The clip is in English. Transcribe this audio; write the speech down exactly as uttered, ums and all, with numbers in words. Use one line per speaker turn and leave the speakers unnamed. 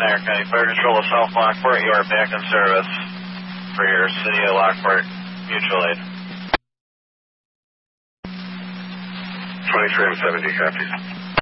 Niagara County Fire Control of South Lockport. You are back in service for your City of Lockport mutual aid.
twenty-three and seventy copies.